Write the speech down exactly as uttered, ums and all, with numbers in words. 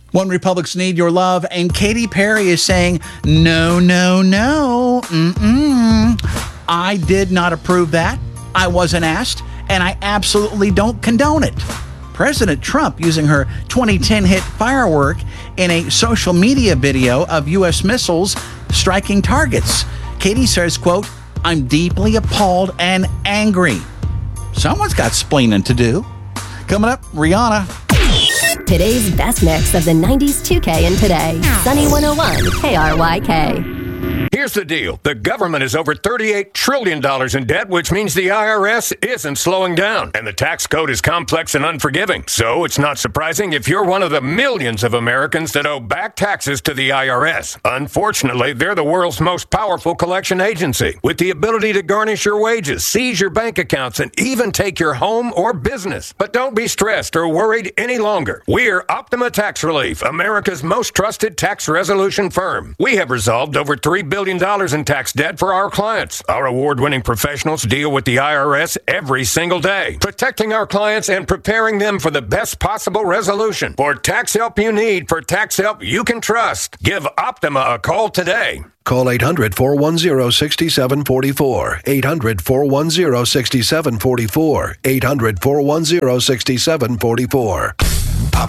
One Republics need your love, and Katy Perry is saying, no, no, no, mm-mm. I did not approve that. I wasn't asked, and I absolutely don't condone it. President Trump using her twenty ten hit Firework in a social media video of U S missiles striking targets. Katy says, quote, I'm deeply appalled and angry. Someone's got splaining to do. Coming up, Rihanna. Today's best mix of the nineties two K and today. Sunny one oh one K R Y K. Here's the deal. The government is over thirty-eight trillion dollars in debt, which means the I R S isn't slowing down. And the tax code is complex and unforgiving. So it's not surprising if you're one of the millions of Americans that owe back taxes to the I R S. Unfortunately, they're the world's most powerful collection agency, with the ability to garnish your wages, seize your bank accounts, and even take your home or business. But don't be stressed or worried any longer. We're Optima Tax Relief, America's most trusted tax resolution firm. We have resolved over three billion dollars in tax debt for our clients. Our award-winning professionals deal with the I R S every single day, protecting our clients and preparing them for the best possible resolution. For tax help you need, for tax help you can trust, give Optima a call today. Call eight hundred, four one zero, six seven four four. eight hundred, four one zero, six seven four four. eight hundred, four one zero, six seven four four.